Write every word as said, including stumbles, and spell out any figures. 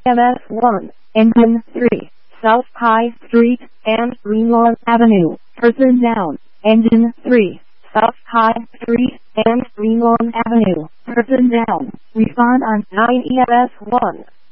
M S one, Engine three, South High Street and Greenlawn Avenue. Person down. Engine three, South High Street and Greenlawn Avenue. Person down. Respond on nine E M S one.